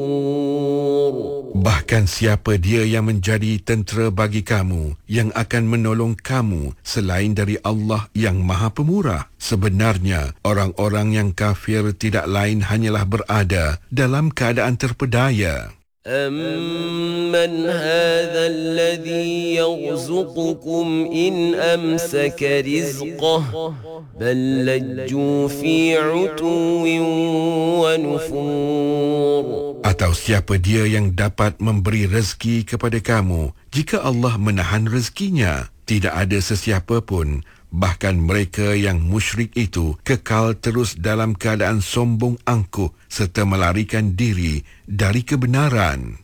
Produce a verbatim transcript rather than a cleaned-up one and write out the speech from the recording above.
Bahkan siapa dia yang menjadi tentera bagi kamu, yang akan menolong kamu selain dari Allah yang Maha Pemurah. Sebenarnya, orang-orang yang kafir tidak lain hanyalah berada dalam keadaan terpedaya. أَمَّنْ هَذَا الَّذِي يَرْزُقُكُمْ إِنْ أَمْسَكَ رِزْقَهُ بَلْ لَجُّوا فِي عُتُوٍّ وَنُفُورٍ. Atau siapa dia yang dapat memberi rezeki kepada kamu jika Allah menahan rezekinya? Tidak ada sesiapa pun, bahkan mereka yang musyrik itu kekal terus dalam keadaan sombong angkuh serta melarikan diri dari kebenaran.